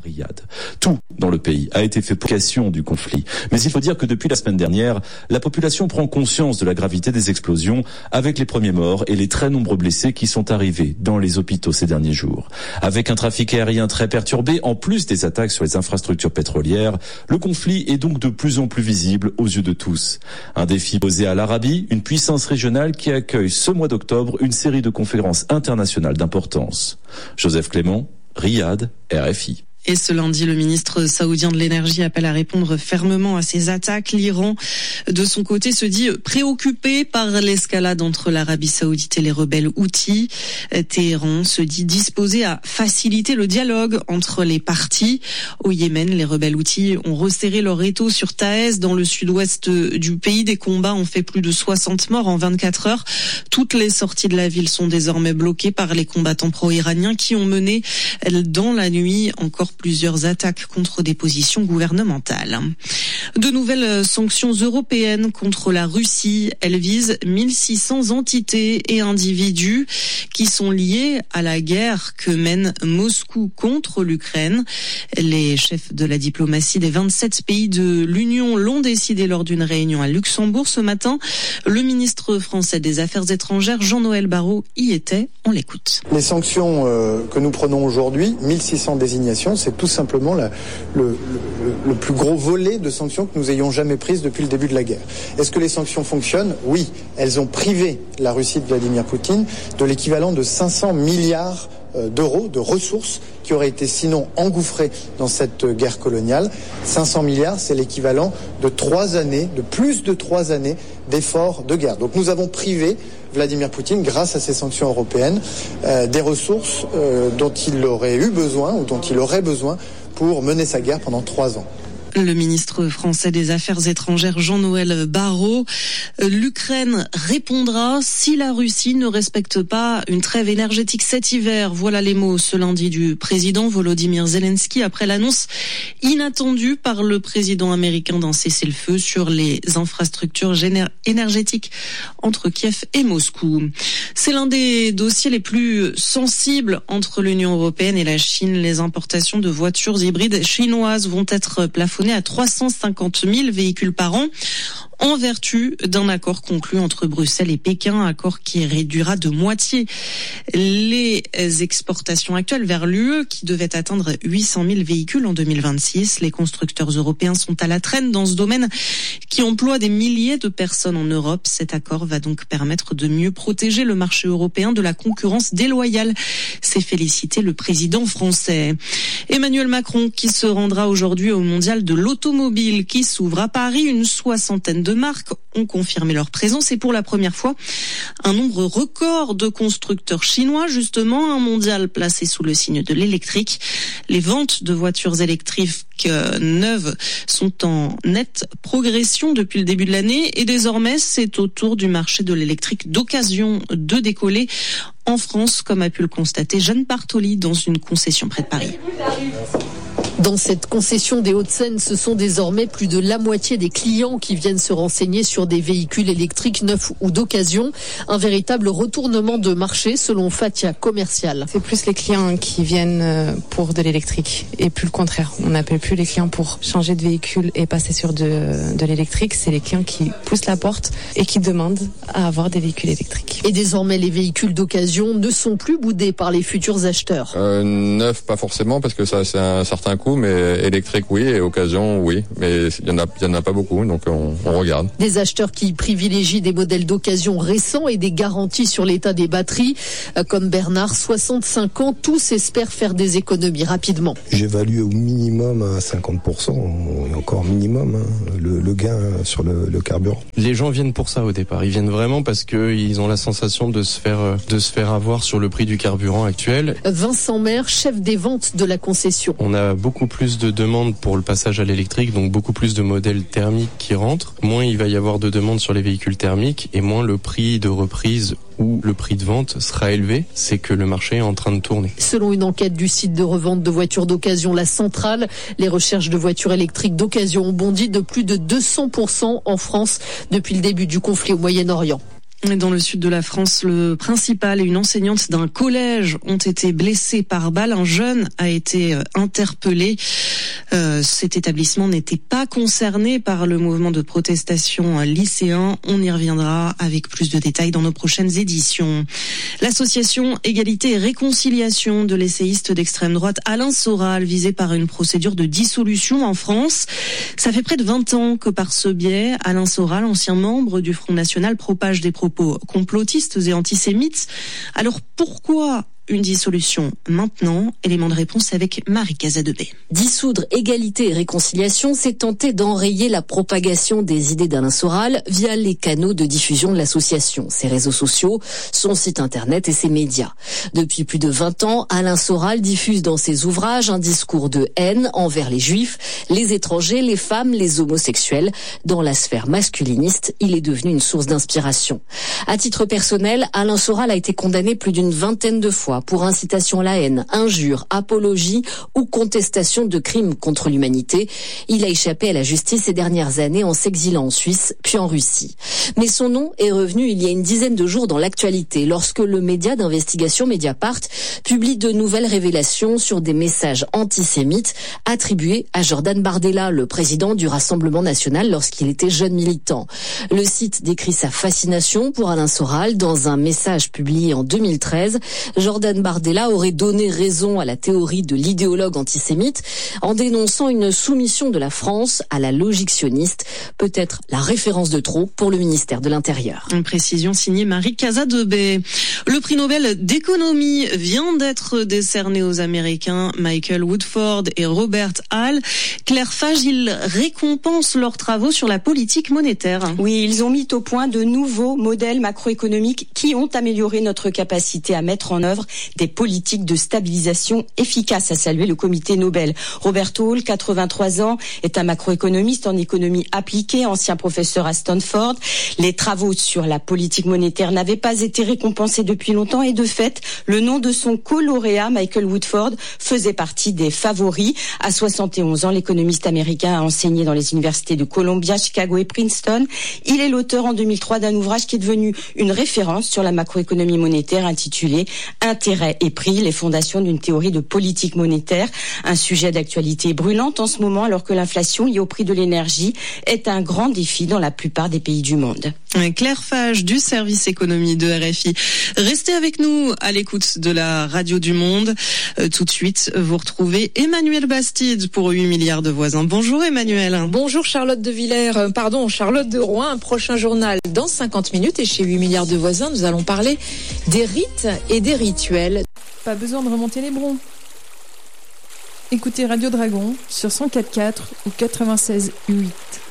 Riyad. Tout dans le pays a été fait pour l'occasion du conflit. Mais il faut dire que depuis la semaine dernière, la population prend conscience de la gravité des explosions avec les premiers morts et les très nombreux blessés qui sont arrivés dans les hôpitaux ces derniers jours. Avec un trafic aérien très perturbé, en plus des attaques sur les infrastructures pétrolières, le conflit est donc de plus en plus visible aux yeux de tous. Un défi posé à l'Arabie, une puissance régionale qui accueille ce mois d'octobre une série de conférences internationales d'importance. Joseph Clément, Riyad, RFI. Et ce lundi, le ministre saoudien de l'énergie appelle à répondre fermement à ces attaques. L'Iran, de son côté, se dit préoccupé par l'escalade entre l'Arabie saoudite et les rebelles houthis. Téhéran se dit disposé à faciliter le dialogue entre les parties. Au Yémen, les rebelles houthis ont resserré leur étau sur Taez, dans le sud-ouest du pays. Des combats ont fait plus de 60 morts en 24 heures. Toutes les sorties de la ville sont désormais bloquées par les combattants pro-iraniens qui ont mené dans la nuit encore plusieurs attaques contre des positions gouvernementales. De nouvelles sanctions européennes contre la Russie. Elles visent 1600 entités et individus qui sont liés à la guerre que mène Moscou contre l'Ukraine. Les chefs de la diplomatie des 27 pays de l'Union l'ont décidé lors d'une réunion à Luxembourg ce matin. Le ministre français des Affaires étrangères, Jean-Noël Barrot, y était. On l'écoute. Les sanctions que nous prenons aujourd'hui, 1600 désignations, c'est tout simplement le plus gros volet de sanctions que nous ayons jamais prises depuis le début de la guerre. Est-ce que les sanctions fonctionnent ? Oui. Elles ont privé la Russie de Vladimir Poutine de l'équivalent de 500 milliards d'euros de ressources qui auraient été sinon engouffrées dans cette guerre coloniale. 500 milliards, c'est l'équivalent de 3 années, de plus de 3 années d'efforts de guerre. Donc nous avons privé Vladimir Poutine, grâce à ces sanctions européennes, des ressources dont il aurait eu besoin ou dont il aurait besoin pour mener sa guerre pendant 3 ans. Le ministre français des Affaires étrangères, Jean-Noël Barrot. L'Ukraine répondra si la Russie ne respecte pas une trêve énergétique cet hiver. Voilà les mots ce lundi du président Volodymyr Zelensky après l'annonce inattendue par le président américain d'un cessez-le-feu sur les infrastructures énergétiques entre Kiev et Moscou. C'est l'un des dossiers les plus sensibles entre l'Union européenne et la Chine. Les importations de voitures hybrides chinoises vont être plafonnées à 350 000 véhicules par an en vertu d'un accord conclu entre Bruxelles et Pékin, accord qui réduira de moitié les exportations actuelles vers l'UE qui devaient atteindre 800 000 véhicules en 2026. Les constructeurs européens sont à la traîne dans ce domaine qui emploie des milliers de personnes en Europe. Cet accord va donc permettre de mieux protéger le marché européen de la concurrence déloyale. C'est félicité le président français. Emmanuel Macron qui se rendra aujourd'hui au mondial de l'automobile qui s'ouvre à Paris. Une soixantaine de marques ont confirmé leur présence et pour la première fois, un nombre record de constructeurs chinois, justement, un mondial placé sous le signe de l'électrique. Les ventes de voitures électriques neuves sont en nette progression depuis le début de l'année et désormais, c'est au tour du marché de l'électrique d'occasion de décoller en France, comme a pu le constater Jeanne Bartoli dans une concession près de Paris. Dans cette concession des Hauts-de-Seine, ce sont désormais plus de la moitié des clients qui viennent se renseigner sur des véhicules électriques neufs ou d'occasion. Un véritable retournement de marché selon Fatia Commercial. C'est plus les clients qui viennent pour de l'électrique et plus le contraire. On n'appelle plus les clients pour changer de véhicule et passer sur de l'électrique. C'est les clients qui poussent la porte et qui demandent à avoir des véhicules électriques. Et désormais, les véhicules d'occasion ne sont plus boudés par les futurs acheteurs. Neuf, pas forcément, parce que ça c'est un certain coût, mais électrique oui, et occasion oui, mais il y en a pas beaucoup, donc on regarde. Des acheteurs qui privilégient des modèles d'occasion récents et des garanties sur l'état des batteries, comme Bernard, 65 ans, tous espèrent faire des économies rapidement. J'évalue au minimum à 50%, et encore minimum, le gain sur le carburant. Les gens viennent pour ça au départ, ils viennent vraiment parce qu'ils ont la sensation de se faire avoir sur le prix du carburant actuel. Vincent Maire, chef des ventes de la concession. On a beaucoup plus de demandes pour le passage à l'électrique, donc beaucoup plus de modèles thermiques qui rentrent. Moins il va y avoir de demandes sur les véhicules thermiques et moins le prix de reprise ou le prix de vente sera élevé. C'est que le marché est en train de tourner. Selon une enquête du site de revente de voitures d'occasion La Centrale, les recherches de voitures électriques d'occasion ont bondi de plus de 200% en France depuis le début du conflit au Moyen-Orient. Dans le sud de la France, le principal et une enseignante d'un collège ont été blessés par balle. Un jeune a été interpellé. Cet établissement n'était pas concerné par le mouvement de protestation lycéen. On y reviendra avec plus de détails dans nos prochaines éditions. L'association Égalité et Réconciliation de l'essayiste d'extrême droite Alain Soral, visé par une procédure de dissolution en France. Ça fait près de 20 ans que par ce biais, Alain Soral, ancien membre du Front National, propage des propos complotistes et antisémites. Alors pourquoi une dissolution maintenant? Élément de réponse avec Marie Casadebé. Dissoudre Égalité et Réconciliation, c'est tenter d'enrayer la propagation des idées d'Alain Soral via les canaux de diffusion de l'association, ses réseaux sociaux, son site internet et ses médias. Depuis plus de 20 ans, Alain Soral diffuse dans ses ouvrages un discours de haine envers les juifs, les étrangers, les femmes, les homosexuels. Dans la sphère masculiniste, il est devenu une source d'inspiration. À titre personnel, Alain Soral a été condamné plus d'une vingtaine de fois pour incitation à la haine, injure, apologie ou contestation de crimes contre l'humanité. Il a échappé à la justice ces dernières années en s'exilant en Suisse puis en Russie. Mais son nom est revenu il y a une dizaine de jours dans l'actualité lorsque le média d'investigation Mediapart publie de nouvelles révélations sur des messages antisémites attribués à Jordan Bardella, le président du Rassemblement national lorsqu'il était jeune militant. Le site décrit sa fascination pour Alain Soral dans un message publié en 2013. Jordan Bardella aurait donné raison à la théorie de l'idéologue antisémite en dénonçant une soumission de la France à la logique sioniste, peut-être la référence de trop pour le ministère de l'Intérieur. Une précision signée Marie Casadebé. Le prix Nobel d'économie vient d'être décerné aux Américains Michael Woodford et Robert Hall. Claire Fage, ils récompensent leurs travaux sur la politique monétaire. Oui, ils ont mis au point de nouveaux modèles macroéconomiques qui ont amélioré notre capacité à mettre en œuvre des politiques de stabilisation efficaces, a salué le comité Nobel. Robert Hall, 83 ans, est un macroéconomiste en économie appliquée, ancien professeur à Stanford. Les travaux sur la politique monétaire n'avaient pas été récompensés depuis longtemps et de fait, le nom de son co-lauréat, Michael Woodford, faisait partie des favoris. À 71 ans, l'économiste américain a enseigné dans les universités de Columbia, Chicago et Princeton. Il est l'auteur en 2003 d'un ouvrage qui est devenu une référence sur la macroéconomie monétaire intitulé Intérêt et prix, les fondations d'une théorie de politique monétaire. Un sujet d'actualité brûlante en ce moment alors que l'inflation liée au prix de l'énergie est un grand défi dans la plupart des pays du monde. Claire Fage du service économie de RFI. Restez avec nous à l'écoute de la radio du monde. Tout de suite, vous retrouvez Emmanuel Bastide pour 8 milliards de voisins. Bonjour Emmanuel. Bonjour Charlotte de Rouen. Un prochain journal dans 50 minutes et chez 8 milliards de voisins, nous allons parler des rites et des rituels. Pas besoin de remonter les broncs. Écoutez Radio Dragon sur 104.4 ou 96.8.